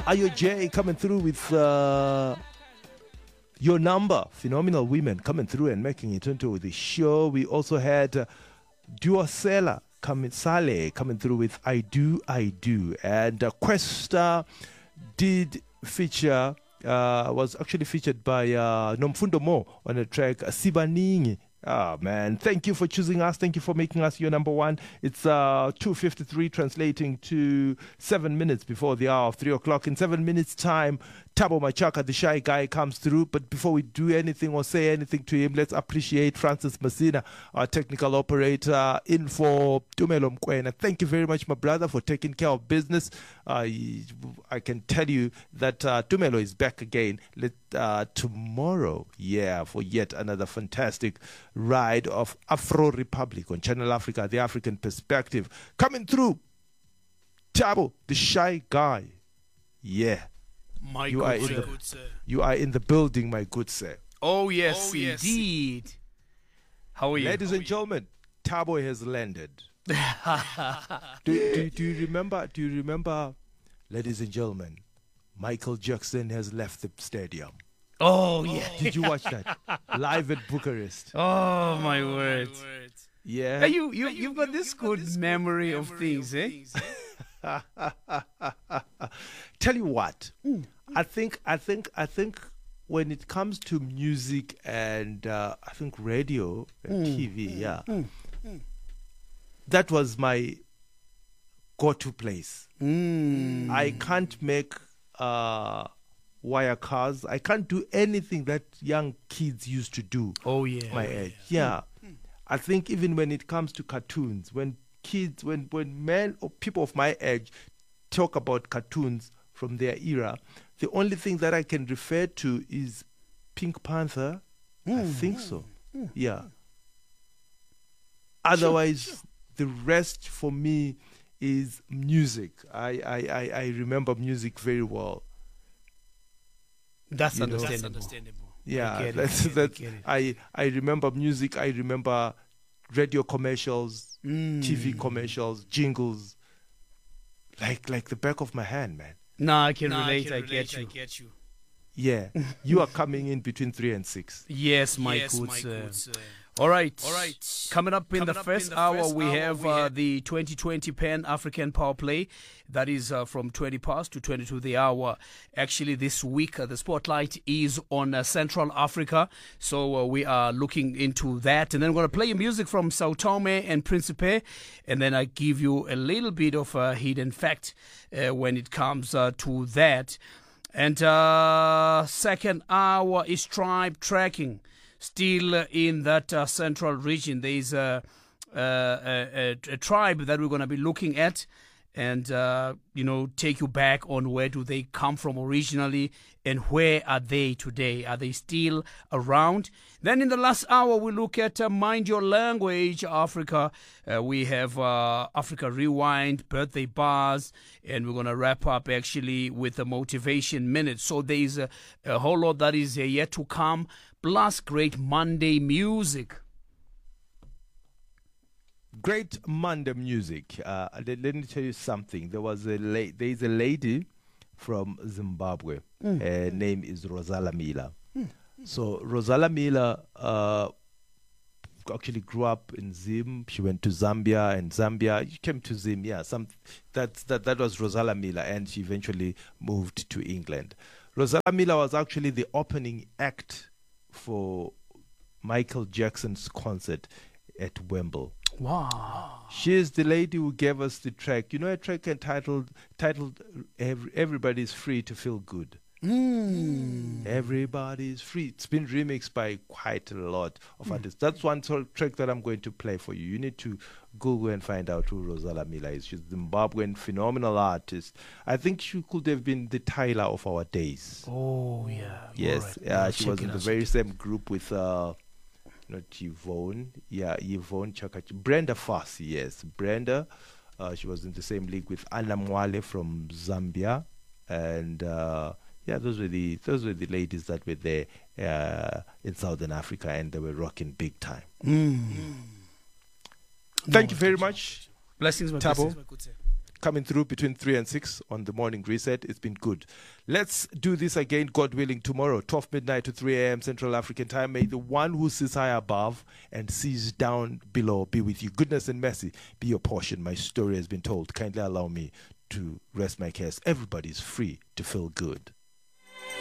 Ayo J coming through with Your Number. Phenomenal women coming through and making it into the show. We also had Duosela Sale coming through with I Do, I Do. And Questa did feature, was actually featured by Nomfundo Mo on the track Sibaningi. Ah, man, thank you for choosing us. Thank you for making us your number one. It's 2:53, translating to 7 minutes before the hour of 3 o'clock. In 7 minutes' time, Thabo Machaka, the shy guy, comes through. But before we do anything or say anything to him, let's appreciate Francis Messina, our technical operator, in for Tumelo Mkwena. Thank you very much, my brother, for taking care of business. I can tell you that Tumelo is back again tomorrow, for yet another fantastic ride of Afro Republic on Channel Africa, the African perspective. Coming through, Thabo, the shy guy. Yeah. You are in the building, my good sir. Oh, yes, indeed. How are you? Ladies and gentlemen, Thabo has landed. do you remember? Do you remember, ladies and gentlemen, Michael Jackson has left the stadium. Oh, yeah. Did you watch that? Live at Bucharest. Oh, my word. Yeah. You've got this good memory of things, eh? Tell you what, I think when it comes to music and I think radio and TV, that was my go-to place. I can't make wire cars. I can't do anything that young kids used to do. Oh, yeah. My age. Yeah. I think even when it comes to cartoons, when kids, when men or people of my age talk about cartoons from their era, the only thing that I can refer to is Pink Panther. I think so. Yeah. Otherwise, the rest for me is music. I remember music very well. That's understandable. Yeah, I remember music. I remember radio commercials, TV commercials, jingles, like the back of my hand, man. No, I can relate. I get you. Yeah, you are coming in between 3 and 6. Yes, my good sir. All right. Coming up in the first hour, we have the 2020 Pan-African Power Play. That is from 20 past to 22 the hour. Actually, this week, the spotlight is on Central Africa. So we are looking into that. And then we're going to play music from Sao Tome and Principe. And then I give you a little bit of a hidden fact when it comes to that. And second hour is tribe tracking. Still in that central region, there is a tribe that we're going to be looking at and, take you back on where do they come from originally and where are they today? Are they still around? Then in the last hour, we look at Mind Your Language, Africa. We have Africa Rewind, Birthday Bars, and we're going to wrap up actually with the Motivation Minute. So there is a whole lot that is yet to come, plus great Monday music. Great Monday music. Let me tell you something. There is a lady from Zimbabwe. Her name is Rosala Mila. So Rosala Mila actually grew up in Zim. She went to Zambia, and Zambia she came to Zim. Yeah, that was Rosala Mila, and she eventually moved to England. Rosala Mila was actually the opening act for Michael Jackson's concert at Wembley. Wow. She is the lady who gave us the track. You know, a track entitled Everybody's Free to Feel Good. Everybody's free. It's been remixed by quite a lot of artists. That's one sort of track that I'm going to play for you. You need to Google and find out who Rosala Mila is. She's a Zimbabwean phenomenal artist. I think she could have been the Tyler of our days. Oh, yeah. Yes. Right. She was in the very same group with not Yvonne. Yeah, Yvonne Chakachi. Brenda Fassi, yes. Brenda. She was in the same league with Anna Mwale from Zambia. And those were the ladies that were there in Southern Africa, and they were rocking big time. Thank you very much. Blessings, Thabo. coming through between 3 and 6 on the morning reset. It's been good. Let's do this again, God willing, tomorrow, 12 midnight to 3 a.m. Central African time. May the one who sits high above and sees down below be with you. Goodness and mercy be your portion. My story has been told. Kindly allow me to rest my case. Everybody's free to feel good.